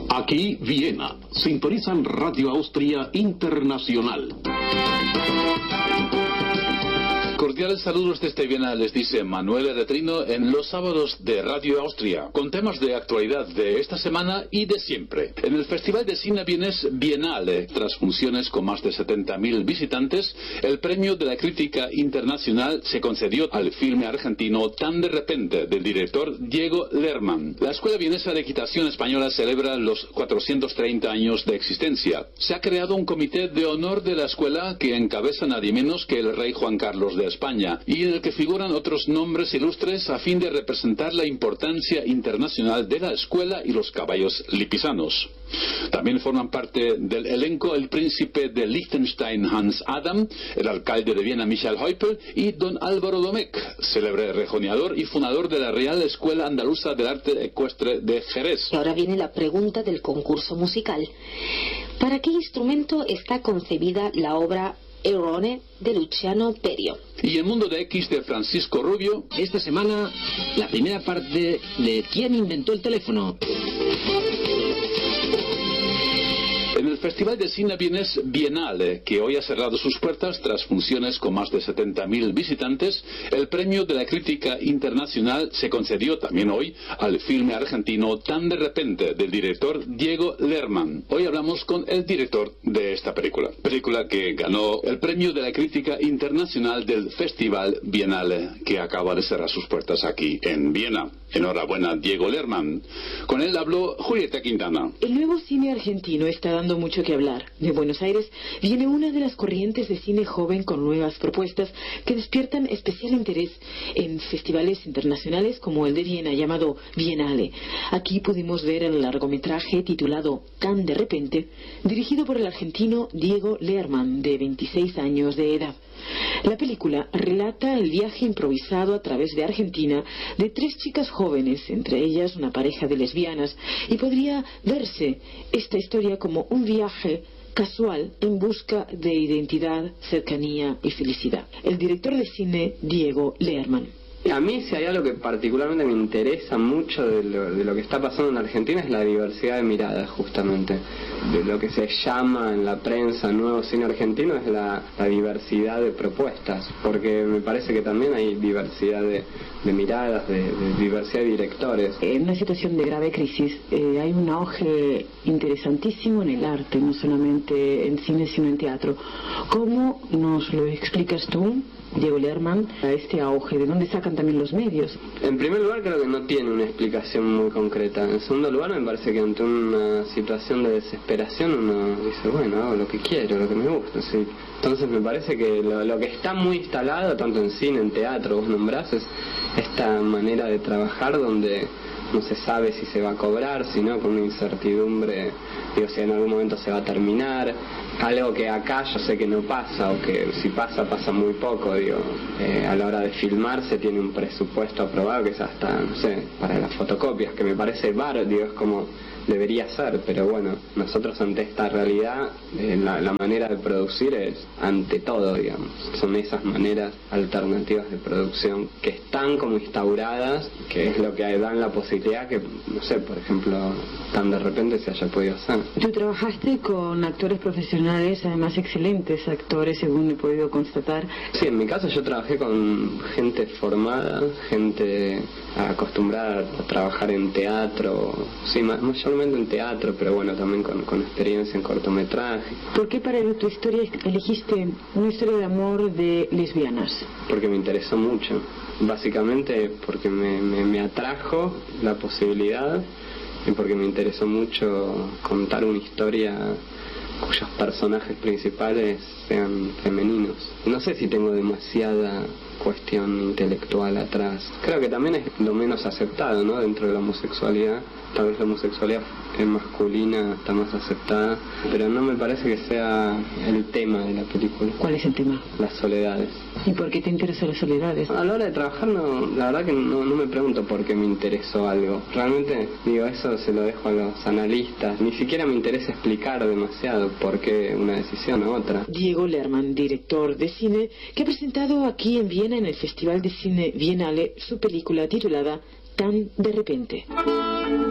Aquí Viena. Sintonizan Radio Austria Internacional. Cordiales saludos desde Viena, les dice Manuel Retrino en los sábados de Radio Austria, con temas de actualidad de esta semana y de siempre. En el Festival de Cine vienes Bienale, tras funciones con más de 70.000 visitantes, el premio de la crítica internacional se concedió al filme argentino Tan de repente, del director Diego Lerman. La Escuela Vienesa de Equitación Española celebra los 430 años de existencia. Se ha creado un comité de honor de la escuela que encabeza nadie menos que el rey Juan Carlos de España, y en el que figuran otros nombres ilustres a fin de representar la importancia internacional de la escuela y los caballos lipizanos. También forman parte del elenco el príncipe de Liechtenstein Hans Adam, el alcalde de Viena Michael Heupel y don Álvaro Domecq, célebre rejoneador y fundador de la Real Escuela Andaluza del Arte Ecuestre de Jerez. Y ahora viene la pregunta del concurso musical. ¿Para qué instrumento está concebida la obra Errone de Luciano Berio? Y el mundo de X de Francisco Rubio. Esta semana, la primera parte de ¿Quién inventó el teléfono? En el Festival de Cine vienes Bienale, que hoy ha cerrado sus puertas tras funciones con más de 70.000 visitantes, el premio de la crítica internacional se concedió también hoy al filme argentino Tan de repente, del director Diego Lerman. Hoy hablamos con el director de esta película que ganó el premio de la crítica internacional del Festival Bienale, que acaba de cerrar sus puertas aquí en Viena. Enhorabuena, Diego Lerman. Con él habló Julieta Quintana. El nuevo cine argentino está dando mucho que hablar. De Buenos Aires viene una de las corrientes de cine joven con nuevas propuestas que despiertan especial interés en festivales internacionales como el de Viena, llamado Bienale. Aquí pudimos ver el largometraje titulado Tan de repente, dirigido por el argentino Diego Lerman, de 26 años de edad. La película relata el viaje improvisado a través de Argentina de 3 chicas jóvenes, entre ellas una pareja de lesbianas, y podría verse esta historia como un viaje casual en busca de identidad, cercanía y felicidad. El director de cine, Diego Lerman. A mí, si hay algo que particularmente me interesa mucho de lo que está pasando en Argentina, es la diversidad de miradas, justamente. De lo que se llama en la prensa nuevo cine argentino es la diversidad de propuestas, porque me parece que también hay diversidad de miradas, de diversidad de directores. En una situación de grave crisis hay un auge interesantísimo en el arte, no solamente en cine sino en teatro. ¿Cómo nos lo explicas tú, Diego Lerman, a este auge? ¿De dónde sacan también los medios? En primer lugar, creo que no tiene una explicación muy concreta. En segundo lugar, me parece que ante una situación de desesperación uno dice, bueno, hago lo que quiero, lo que me gusta, ¿sí? Entonces me parece que lo que está muy instalado, tanto en cine, en teatro, vos nombrás, es esta manera de trabajar donde no se sabe si se va a cobrar, sino con una incertidumbre, digo, si en algún momento se va a terminar, algo que acá yo sé que no pasa, o que si pasa muy poco, digo, a la hora de filmar se tiene un presupuesto aprobado que es hasta, no sé, para las fotocopias, que me parece digo, es como debería ser, pero bueno, nosotros ante esta realidad, la manera de producir es ante todo, digamos, son esas maneras alternativas de producción que están como instauradas, que es lo que dan la posibilidad que, no sé, por ejemplo, Tan de repente se haya podido hacer. Tú trabajaste con actores profesionales, además excelentes actores, según he podido constatar. Sí, en mi caso yo trabajé con gente formada, gente acostumbrada a trabajar en teatro, sí, mayormente en teatro, pero bueno, también con experiencia en cortometraje. ¿Por qué para tu historia elegiste una historia de amor de lesbianas? Porque me interesó mucho, básicamente porque me atrajo la posibilidad y porque me interesó mucho contar una historia cuyos personajes principales sean femeninos. No sé si tengo demasiada cuestión intelectual atrás. Creo que también es lo menos aceptado, ¿no?, dentro de la homosexualidad. Tal vez la homosexualidad masculina está más aceptada, pero no me parece que sea el tema de la película. ¿Cuál es el tema? Las soledades. ¿Y por qué te interesan las soledades? A la hora de trabajar, no, la verdad que no me pregunto por qué me interesó algo. Realmente, digo, eso se lo dejo a los analistas. Ni siquiera me interesa explicar demasiado por qué una decisión u otra. Diego Lerman, director de cine, que ha presentado aquí en Viena, en el Festival de Cine Bienale, su película titulada Tan de repente.